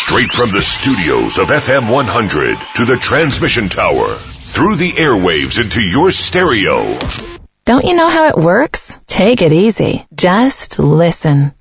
Straight from the studios of FM 100 to the transmission tower, through the airwaves into your stereo. Don't you know how it works? Take it easy. Just listen.